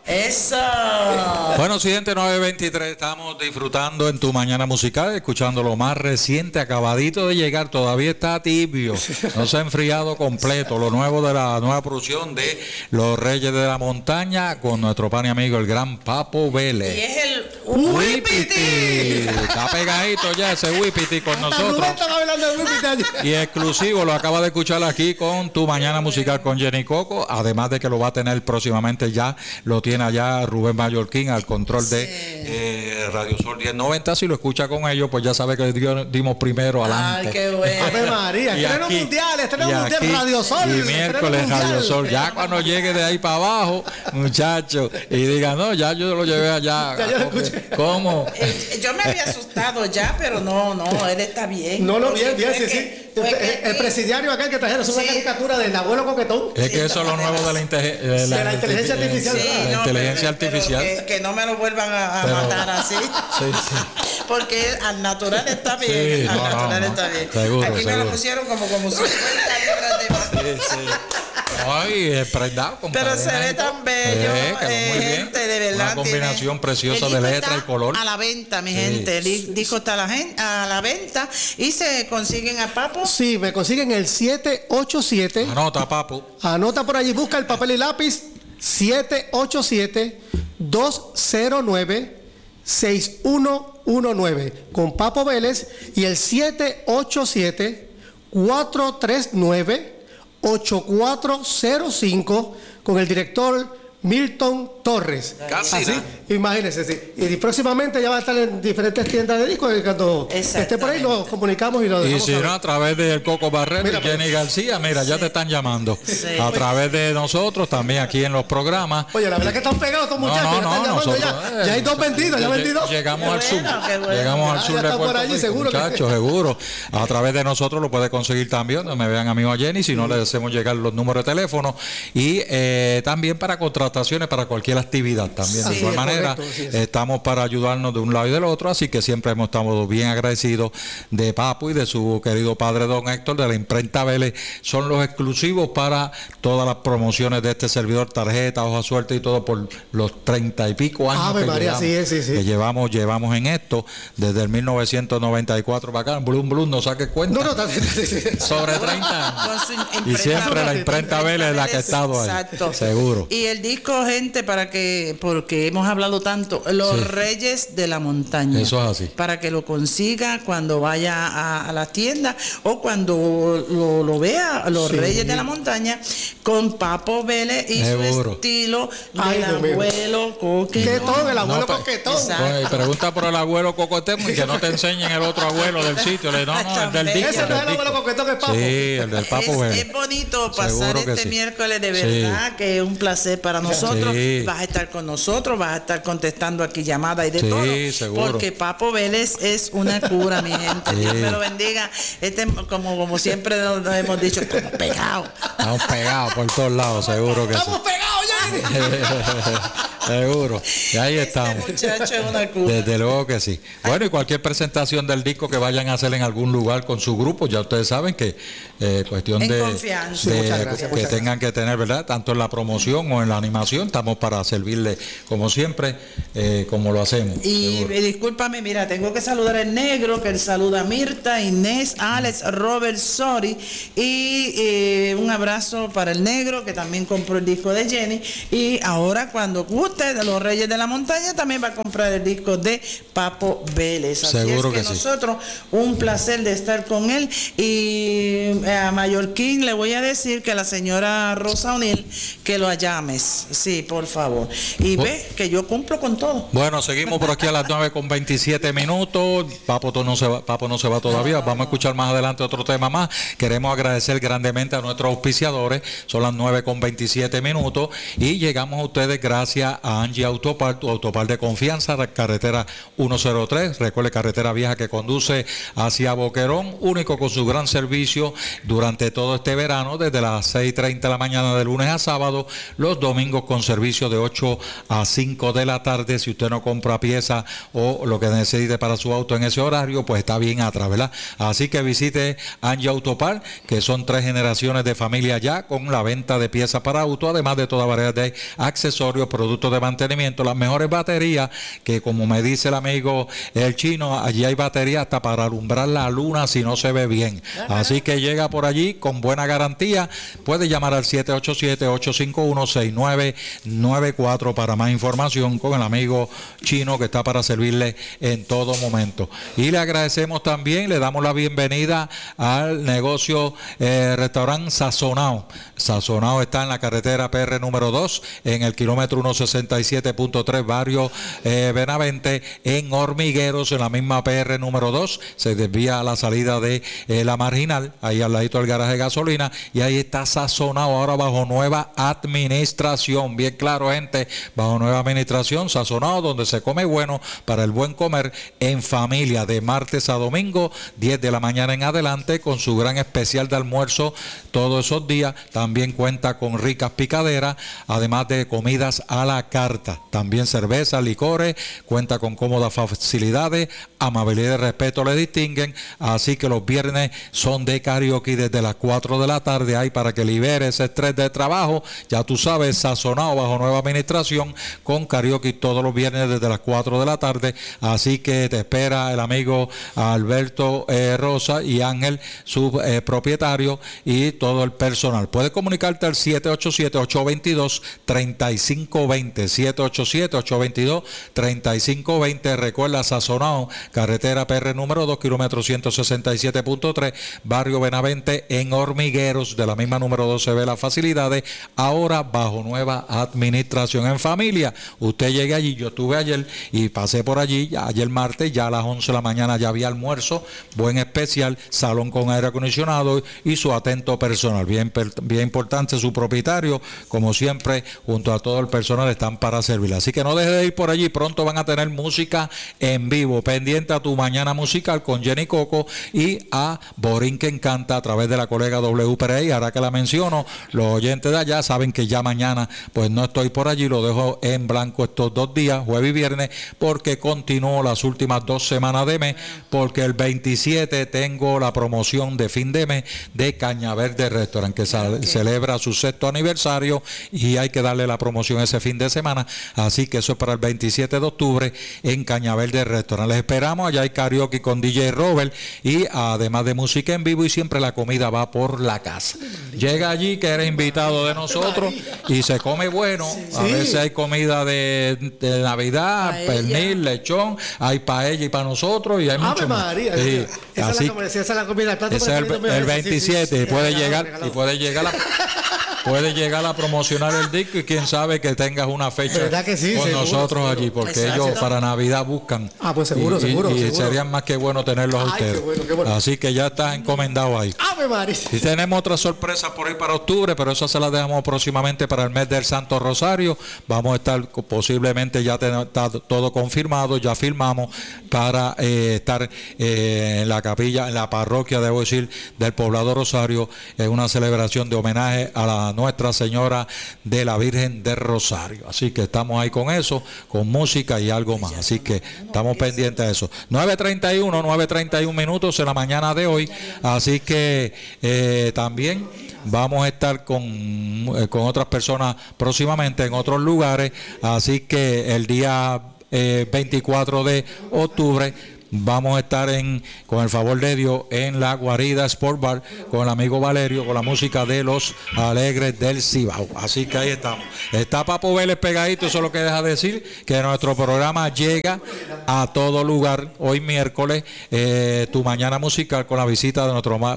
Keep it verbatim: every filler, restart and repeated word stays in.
Eso. Bueno, siguiente nueve veintitrés, estamos disfrutando en tu mañana musical, escuchando lo más reciente, acabadito de llegar, todavía está tibio, no se ha enfriado completo, lo nuevo de la nueva producción de Los Reyes de la Montaña con nuestro pan y amigo el gran Papo Vélez. Y es el Whippity. Está pegadito ya ese Whippity con nosotros. Y exclusivo, lo acaba de escuchar aquí con tu mañana musical con Jenny Coco, además de que lo va a tener próximamente, ya lo tiene allá Rubén Mallorquín al control de eh, Radio Sol diez noventa. Si lo escucha con ellos, pues ya sabe que dimos primero adelante. Ay, qué bueno. Ave María, estreno mundial, estreno mundial, Radio Sol. Y miércoles Radio Sol. Ya cuando llegue de ahí para abajo, muchachos, y diga, no, ya yo lo llevé allá. Ya yo lo escuché. ¿Cómo? Eh, yo me había asustado ya, pero no, no, él está bien. No, no, bien, bien, sí, que, sí. El, el presidiario aquel que trajeron es una sí. caricatura del abuelo coquetón. Es que eso es lo nuevo de la, inte de la, de la inteligencia artificial. Sí, la no, inteligencia pero, artificial. Pero que, que no me lo vuelvan a, a pero, matar así. Sí, sí. Porque al natural está bien. Sí, al no, natural no, está bien. Seguro, Aquí seguro. me lo pusieron como, como cincuenta libras de más. Sí, sí. Ay, es prendado, pero se ve tan bello, eh, eh, muy bien. gente, de verdad. Una combinación tiene, preciosa de letra y color. A la venta, mi sí. gente. El disco está a la, gente, a la venta y se consiguen a Papo. Sí, me consiguen el siete ocho siete. Anota, Papo. Anota por allí, busca el papel y lápiz. siete ocho siete, dos cero nueve, seis uno uno nueve con Papo Vélez y el siete ocho siete, cuatro tres nueve, ocho cuatro cero cinco con el director Milton Torres. Casi. Así, imagínense, sí. Y próximamente ya va a estar en diferentes tiendas de discos y cuando esté por ahí nos comunicamos y lo dejamos. Y si saber. no, a través del Coco Barreto mira, y Jenny pues, García, mira, sí. ya te están llamando. Sí. A través de nosotros, también aquí en los programas. Oye, la verdad que están pegados estos muchachos. No, no, no, nosotros, ya. Eh, ya hay dos vendidos, ya vendidos. Llegamos al sur. Bueno, llegamos al ah, sur de Puerto allí, Rico, seguro muchachos, que... seguro. A través de nosotros lo puede conseguir también, donde me vean a mí o a Jenny, si no mm. le hacemos llegar los números de teléfono. Y eh, también para contrataciones, para cualquier actividad también. Sí, de igual manera, correcto, sí, sí. estamos para ayudarnos de un lado y del otro, así que siempre hemos estado bien agradecidos de Papo y de su querido padre don Héctor, de la imprenta Vélez. Son los exclusivos para todas las promociones de este servidor, tarjeta, hoja suelta y todo por los treinta y pico años Ave que, María, llevamos, sí, sí, sí. que llevamos, llevamos en esto, desde el mil novecientos noventa y cuatro para acá. Blum, blum, no saques cuenta. No, no, sí, sí. Sobre treinta años. Y siempre la imprenta Vélez es la que ha estado ahí. Exacto. Seguro. Y el disco, gente, para que, porque hemos hablado tanto, Los sí. Reyes de la Montaña. Eso es así. Para que lo consiga cuando vaya a, a la tienda o cuando lo, lo vea, Los sí. Reyes de la Montaña, con Papo Vélez y Seguro. Su estilo Ay, del abuelo coquetón. Coquetón, el abuelo no, coquetón. Pues, pregunta por el abuelo coquetón y que no te enseñen el otro abuelo del sitio. No, no, el del disco. Ese no es el abuelo coquetón, es Papo. Sí, el del Papo Vélez. Es, es bonito pasar Seguro este sí. miércoles, de verdad, sí. que es un placer para nosotros. Sí. Vas a estar con nosotros, vas a estar contestando aquí llamadas y de sí, todo. Seguro. Porque Papo Vélez es una cura, mi gente. Sí. Dios me lo bendiga. Este, como, como siempre nos hemos dicho, estamos pegados. Estamos pegados por todos lados, seguro que estamos sí. Estamos pegados ya. Seguro. Y ahí este estamos. Muchacho es una cura. Desde luego que sí. Bueno, y cualquier presentación del disco que vayan a hacer en algún lugar con su grupo, ya ustedes saben que eh, cuestión en de, confianza. de sí, muchas gracias, que muchas tengan gracias. que tener, ¿verdad? Tanto en la promoción o en la animación, estamos para servirle como siempre, eh, como lo hacemos. Y eh, discúlpame, mira, tengo que saludar al negro, que él saluda a Mirta, Inés, Alex, Robert, Sori, y eh, un abrazo para el negro, que también compró el disco de Jenny, y ahora cuando guste de Los Reyes de la Montaña, también va a comprar el disco de Papo Vélez. Así Seguro es que, que nosotros, sí. un placer de estar con él, y a Mallorquín le voy a decir que a la señora Rosa O'Neill que lo llames, sí, por favor, y oh. ve que yo cumplo con todo. Bueno, seguimos por aquí a las nueve con veintisiete minutos. Papo no se va, Papo no se va todavía. Vamos a escuchar más adelante otro tema más. Queremos agradecer grandemente a nuestros auspiciadores. Son las nueve con veintisiete minutos y llegamos a ustedes gracias a Angie Autopart, tu autopart de confianza, carretera ciento tres. Recuerde, carretera vieja que conduce hacia Boquerón, único con su gran servicio durante todo este verano, desde las seis y treinta de la mañana de lunes a sábado, los domingos con servicio de ocho a cinco de la tarde. Si usted no compra pieza o lo que necesite para su auto en ese horario, pues está bien atrás, ¿verdad? Así que visite Angie Autopart, que son tres generaciones de familia ya con la venta de piezas para auto, además de toda variedad de accesorios, productos puntos de mantenimiento, las mejores baterías, que como me dice el amigo el chino, allí hay baterías hasta para alumbrar la luna si no se ve bien. Así que llega por allí con buena garantía. Puede llamar al siete ocho siete, ocho cinco uno, seis nueve nueve cuatro para más información con el amigo chino, que está para servirle en todo momento. Y le agradecemos también, le damos la bienvenida al negocio eh, restaurante Sazonao. Sazonao está en la carretera P R número dos, en el kilómetro ciento sesenta y siete punto tres, barrio eh, Benavente, en Hormigueros, en la misma P R número dos. Se desvía a la salida de eh, la Marginal, ahí al ladito del garaje de gasolina, y ahí está Sazonao, ahora bajo nueva administración. Bien claro, gente, bajo nueva administración, Sazonao, donde se come bueno, para el buen comer en familia, de martes a domingo, diez de la mañana en adelante, con su gran especial de almuerzo todos esos días. También cuenta con ricas picaderas, además de comidas a la carta, también cerveza, licores, cuenta con cómodas facilidades, amabilidad y respeto le distinguen. Así que los viernes son de karaoke desde las cuatro de la tarde, ahí para que libere ese estrés de trabajo. Ya tú sabes, Sazonao bajo nueva administración, con karaoke todos los viernes desde las cuatro de la tarde. Así que te espera el amigo Alberto eh, Rosa y Ángel, su eh, propietario, y todo el personal. Puedes comunicarte al siete ocho siete, ocho dos dos, tres cinco dos cero, siete ocho siete, ocho dos dos, tres cinco dos cero. Recuerda, Sazonao, carretera P R número dos, kilómetro ciento sesenta y siete punto tres, barrio Benavente, en Hormigueros. De la misma número dos se ve las facilidades, ahora bajo nueva administración en familia. Usted llegue allí, yo estuve ayer y pasé por allí, ya, ayer martes, ya a las once de la mañana ya había almuerzo, buen especial, salón con aire acondicionado y su atento personal. Bien, bien importante, su propietario, como siempre, junto a todo el personal, están para servir. Así que no deje de ir por allí, pronto van a tener música en vivo. Pendiente a tu mañana musical con Jenny Coco y a Borinquen Canta a través de la colega W P R I. Ahora que la menciono, los oyentes de allá saben que ya mañana pues no estoy por allí, lo dejo en blanco estos dos días, jueves y viernes, porque continúo las últimas dos semanas de mes, porque el veintisiete tengo la promoción de fin de mes de Cañaverde Restaurant, que okay. celebra su sexto aniversario y hay que darle la promoción ese fin de semana. Así que eso es para el veintisiete de octubre en Cañaverde Restaurant. Les esperamos, allá hay karaoke con D J Robert y además de música en vivo, y siempre la comida va por la casa. Llega allí que eres invitado de nosotros y se come bueno. A veces hay comida de, de Navidad, paella, pernil, lechón, hay paella y para nosotros y hay mucho más. Sí. Esa, Así, es la, esa es la comida. El, es el, el veintisiete, sí, sí, sí. puede regalado, llegar regalado. y puede llegar a puede llegar a promocionar el disco, y quién sabe que tengas una fecha sí, con seguro, nosotros seguro. allí, porque Exacto. ellos para Navidad buscan. Ah, pues seguro, y, seguro, y, seguro. Y serían más que bueno tenerlos a ustedes. Qué bueno, qué bueno. Así que ya estás encomendado ahí. ¡Ave María! Y tenemos otras sorpresas por ahí para octubre, pero esas se las dejamos próximamente para el mes del Santo Rosario. Vamos a estar posiblemente, ya está todo confirmado, ya firmamos para eh, estar eh, en la capilla, en la parroquia, debo decir, del Poblado Rosario, en una celebración de homenaje a la Nuestra Señora de la Virgen del Rosario. Así que estamos ahí con eso, con música y algo más. Así que estamos pendientes de eso. nueve treinta y uno, nueve treinta y uno minutos en la mañana de hoy. Así que eh, también vamos a estar con, eh, con otras personas próximamente en otros lugares. Así que el día eh, veinticuatro de octubre vamos a estar en, con el favor de Dios, en la Guarida Sport Bar con el amigo Valerio, con la música de los Alegres del Cibao. Así que ahí estamos. Está Papo Vélez pegadito, eso es lo que deja decir, que nuestro programa llega a todo lugar. Hoy miércoles, eh, tu mañana musical con la visita de nuestro